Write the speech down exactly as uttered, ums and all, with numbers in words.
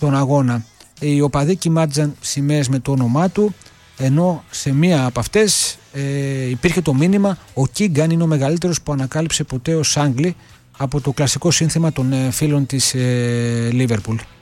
τον αγώνα. Οι οπαδοί κυμάτιζαν σημαίες με το όνομά του, ενώ σε μία από αυτές ε, υπήρχε το μήνυμα «Ο Κίγκαν είναι ο μεγαλύτερος που ανακάλυψε ποτέ ο Σάγκλι», από το κλασικό σύνθημα των ε, φίλων της Λίβερπουλ.